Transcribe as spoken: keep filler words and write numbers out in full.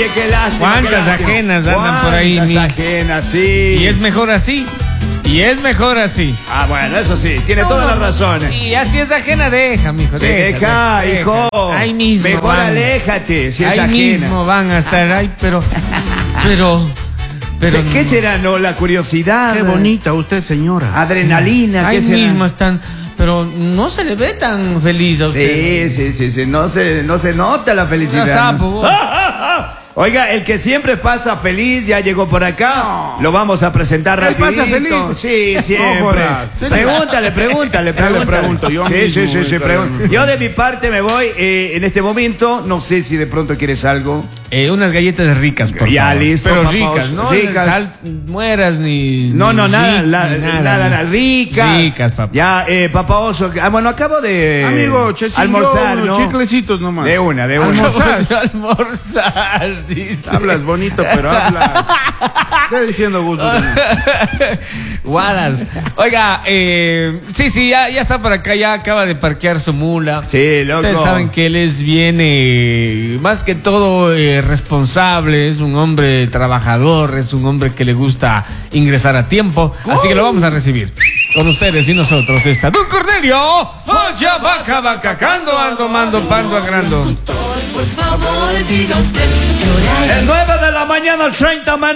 Oye, qué lástima. ¿Cuántas ajenas andan por ahí? ¿Cuántas ajenas, sí? Y es mejor así. Y es mejor así. Ah, bueno, eso sí, tiene No, todas las razones. Sí, así es ajena, deja, mijo. Se Deja, deja, deja, hijo. deja. Ahí mismo. Mejor van. aléjate, si es Ahí ajena. mismo van a estar. Ay, pero. Pero. Pero. ¿Qué será, no? La curiosidad. Qué bonita usted, señora. Adrenalina, ¿qué Ahí será? mismo están. Pero no se le ve tan feliz a usted. Sí, sí, sí, sí. No se, no se nota la felicidad. No sapo, vos. ¡Ah, ah, ah! Oiga, el que siempre pasa feliz ya llegó por acá. No. Lo vamos a presentar ¿Él rapidito. pasa feliz? Sí, siempre. No jodas. Pregúntale, pregúntale, Ya le pregúntale. pregunto yo Sí, mismo, sí, sí, sí, esta pregunto. vez. Yo de mi parte me voy eh, en este momento. No sé si de pronto quieres algo. Eh, unas galletas ricas, por Ya, favor. listo, Pero papá, ricas, ¿no? ricas. Sal- mueras ni. No, ni no, nada, chics, la- ni nada, nada, nada, ricas. Ricas, papá. Ya, eh, papá Oso. Ah, bueno, acabo de Amigo, che, almorzar, unos ¿no? chiclecitos nomás. De una, de una. Almorzar. Almorzar, dice. Hablas bonito, pero hablas. Estoy diciendo gusto. Guaras. Oiga, eh, sí, sí, ya, ya está por acá, ya acaba de parquear su mula. Sí, loco. Ustedes saben que él es bien, eh, más que todo, eh, responsable, es un hombre trabajador, es un hombre que le gusta ingresar a tiempo, así que lo vamos a recibir. Con ustedes y nosotros está Don Cornelio. Ocha, vaca, vaca, cando, ando, mando, pando, agrando. Por favor, diga usted, llorar. El nueve de la mañana, treinta